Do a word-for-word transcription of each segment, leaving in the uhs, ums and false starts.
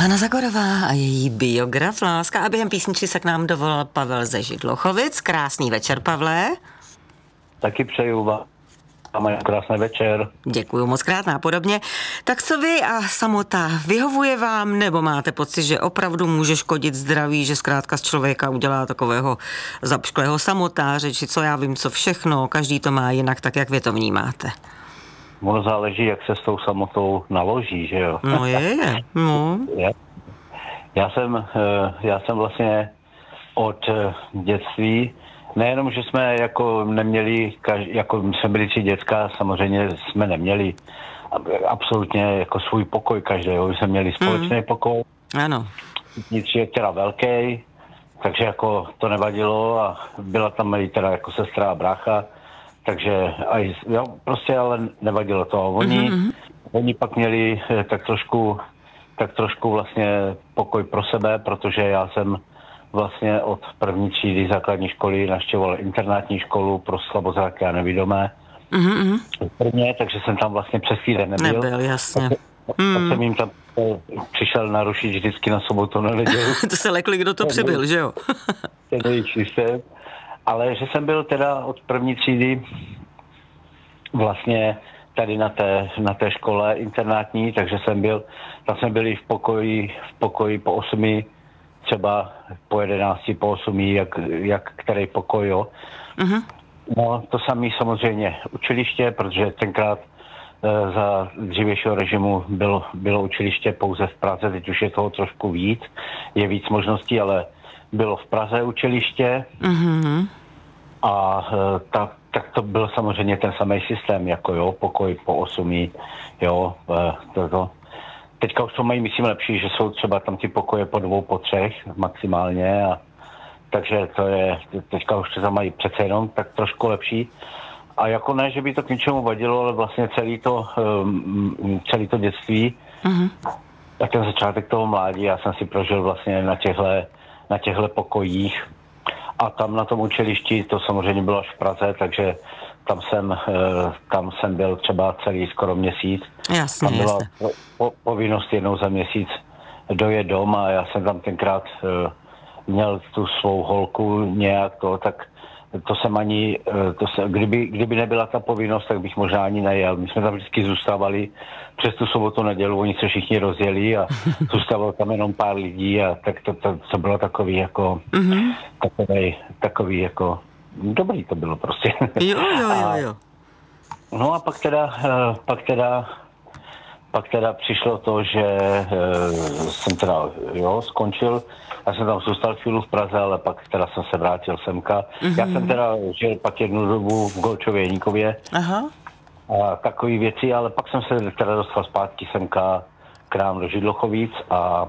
Hana Zagorová a její biograf Láska a během písničky se k nám dovolal Pavel ze Židlochovic. Krásný večer, Pavle. Taky přeju vám. Krásný večer. Děkuju moc krát, nápodobně. Tak co vy a samota, vyhovuje vám, nebo máte pocit, že opravdu může škodit zdraví, že zkrátka z člověka udělá takového zapšklého samotáře, či co já vím, co všechno, každý to má jinak, tak jak vy to vnímáte? Ono záleží, jak se s tou samotou naloží, že jo? No je, je. No. Já, já, jsem, já jsem vlastně od dětství, nejenom, že jsme jako neměli, jako jsme byli tři děcka, samozřejmě jsme neměli absolutně jako svůj pokoj každého, jsme měli společný mm. pokoj. Ano. Nic je teda velký, takže jako to nevadilo a byla tam i teda jako sestra a brácha, takže aj, jo, prostě ale nevadilo to. A oni, mm-hmm. oni pak měli tak trošku, tak trošku vlastně pokoj pro sebe, protože já jsem vlastně od první třídy základní školy navštěvoval internátní školu pro slabozraké a nevidomé. Mm-hmm. Prvně, takže jsem tam vlastně přes týden nebyl. Nebyl, jasně. Tak, mm. tak jsem jim tam přišel narušit vždycky na sobotu, na neděli. To se lekli, kdo to přibyl, že jo? Ten jejich systém. Ale že jsem byl teda od první třídy vlastně tady na té, na té škole internátní, takže jsem byl, tam jsme byli v pokoji, v pokoji po osmi, třeba po jedenácti, po osmi, jak, jak který pokoj, jo. Uh-huh. No, to samý samozřejmě učiliště, protože tenkrát e, za dřívějšího režimu bylo, bylo učiliště pouze v Praze, teď už je toho trošku víc, je víc možností, ale bylo v Praze učiliště uh-huh. a e, ta, tak to byl samozřejmě ten samý systém, jako jo, pokoj po osmi, jo, e, toto. Teďka už to mají, myslím, lepší, že jsou třeba tam ty pokoje po dvou, po třech maximálně, a takže to je, teďka už to tam mají přece jenom tak trošku lepší. A jako ne, že by to k něčemu vadilo, ale vlastně celý to, um, celý to dětství, uh-huh. a ten začátek toho mládí, já jsem si prožil vlastně na těchto na těchto pokojích. A tam na tom učilišti, to samozřejmě bylo až v Praze, takže tam jsem, tam jsem byl třeba celý skoro měsíc. Jasně, tam byla jasně. Po, povinnost jednou za měsíc dojet dom a já jsem tam tenkrát uh, měl tu svou holku nějak to, tak to jsem ani, uh, to se, kdyby, kdyby nebyla ta povinnost, tak bych možná ani nejel. My jsme tam vždycky zůstávali přes tu sobotu, nedělu, oni se všichni rozjeli a zůstávalo tam jenom pár lidí a tak to, to, to bylo takový jako, mm-hmm. takový, takový jako, dobrý to bylo prostě. Jo, jo, jo, jo. A, no a pak teda, uh, pak teda Pak teda přišlo to, že e, jsem teda, jo, skončil. Já jsem tam zůstal chvíli v Praze, ale pak teda jsem se vrátil semka. Mm-hmm. Já jsem teda žil pak jednu dobu v Golčově Jeníkově. Aha. A takový věci, ale pak jsem se teda dostal zpátky semka k nám do Židlochovic a,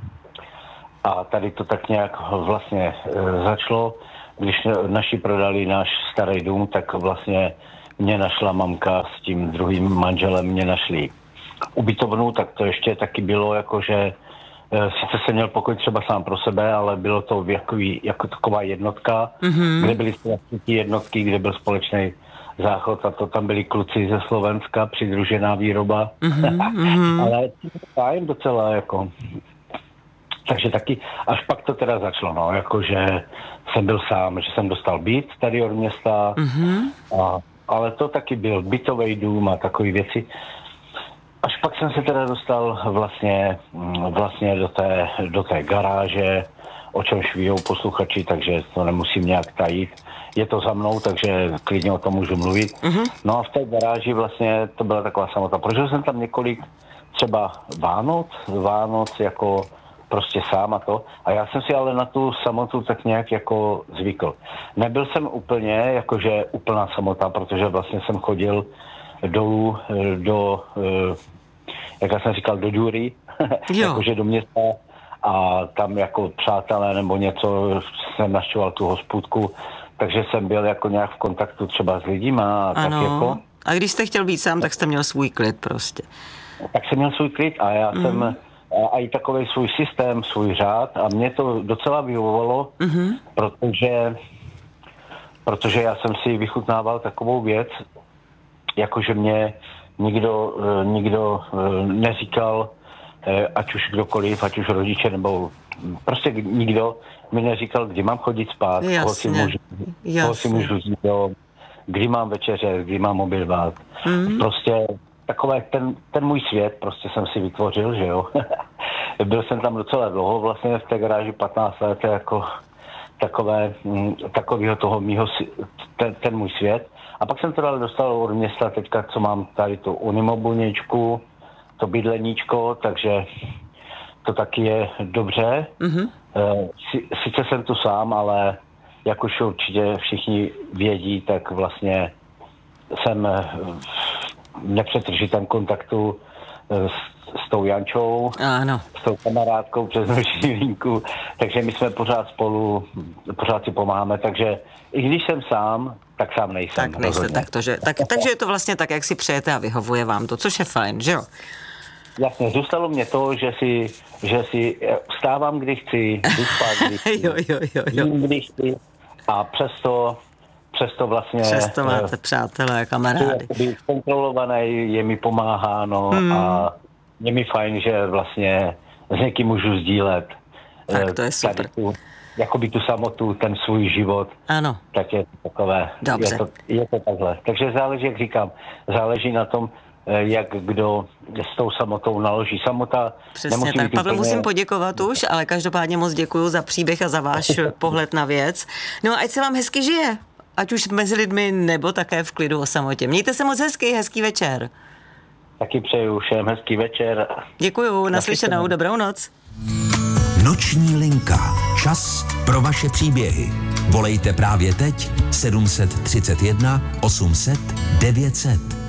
a tady to tak nějak vlastně e, začalo. Když naši prodali náš starý dům, tak vlastně mě našla mamka s tím druhým manželem, mě našli ubytovnu, tak to ještě taky bylo jako, že e, sice jsem měl pokoj třeba sám pro sebe, ale bylo to jako, jako taková jednotka, mm-hmm. kde byly společné jednotky, kde byl společný záchod a to tam byli kluci ze Slovenska, přidružená výroba. Mm-hmm. Ale fajn docela jako. Takže taky, až pak to teda začalo, no, jako, že jsem byl sám, že jsem dostal byt tady od města, mm-hmm. a, ale to taky byl bytový dům a takové věci. Až pak jsem se teda dostal vlastně, vlastně do, té, do té garáže, o čemž víjou posluchači, takže to nemusím nějak tajit. Je to za mnou, takže klidně o tom můžu mluvit. Mm-hmm. No a v té garáži vlastně to byla taková samota. Prožil jsem tam několik třeba Vánoc, Vánoc jako prostě sám a to. A já jsem si ale na tu samotu tak nějak jako zvykl. Nebyl jsem úplně jakože úplná samota, protože vlastně jsem chodil dolů do, jak já jsem říkal, do Dury, jakože do města a tam jako přátelé nebo něco jsem naštěval tu hospůdku, takže jsem byl jako nějak v kontaktu třeba s lidima. A tak jako. A když jste chtěl být sám, tak jste měl svůj klid prostě. Tak jsem měl svůj klid a já mm. jsem a i takový svůj systém, svůj řád a mě to docela vyhovovalo, mm-hmm. protože, protože já jsem si vychutnával takovou věc, jakože mě nikdo, nikdo neříkal, ať už kdokoliv, ať už rodiče, nebo prostě nikdo mi neříkal, kdy mám chodit spát, koho si můžu, koho si můžu vzít dom, kdy mám večeře, kdy mám obědvat. Mm. Prostě takové ten, ten můj svět prostě jsem si vytvořil, že jo. Byl jsem tam docela dlouho vlastně v té garáži, patnáct let, jako takové, takového toho mýho, ten, ten můj svět. A pak jsem to dal dostal od města teďka, co mám tady tu unimobilničku, to bydleníčko, takže to taky je dobře. Mm-hmm. Sice jsem tu sám, ale jak už určitě všichni vědí, tak vlastně jsem v nepřetržitém kontaktu s, s tou Jančou, ano. S tou kamarádkou přes noční linku, takže my jsme pořád spolu, pořád si pomáháme, takže i když jsem sám, tak sám nejsem. Tak nejste, tak to, že, tak, takže je to vlastně tak, jak si přejete a vyhovuje vám to, což je fajn, že jo? Jasně, zůstalo mě to, že si, že si vstávám, kdy chci, jdu spát, kdy chci, jo, jo, jo, jo. jím, kdy chci a přesto, přesto vlastně... Přesto máte uh, přátelé, kamarády. Je kontrolovaný, je mi pomáháno hmm. a je mi fajn, že vlastně s někým můžu sdílet. Tak to je super. Tu, jakoby tu samotu, ten svůj život. Ano. Tak je to takové. Dobře. Je to, je to takhle. Takže záleží, jak říkám, záleží na tom, jak kdo s tou samotou naloží. Samota přesně tak. Pavel, úplně... musím poděkovat už, ale každopádně moc děkuju za příběh a za váš pohled na věc. No a ať se vám hezky žije. Ať už mezi lidmi, nebo také v klidu o samotě. Mějte se moc hezky, hezký večer. Taky přeju všem hezký večer. Děkuju, naslyšenou, dobrou noc. Noční linka. Čas pro vaše příběhy. Volejte právě teď sedm set třicet jedna osm set devět set.